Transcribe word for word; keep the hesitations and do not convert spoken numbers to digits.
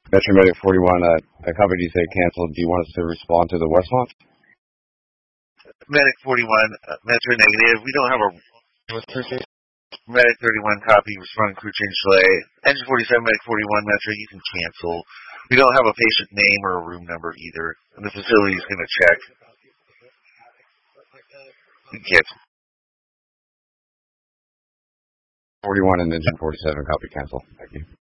Metro Medic forty-one, uh, a copy you say canceled. Do you want us to respond to the Westmont? Medic forty-one, uh, Metro negative. We don't have a... Medic thirty-one copy, responding crew change delay. Engine forty-seven, Medic forty-one, Metro, you can cancel. We don't have a patient name or a room number either. And the facility is going to check. You can cancel. forty-one and Engine forty-seven copy cancel. Thank you.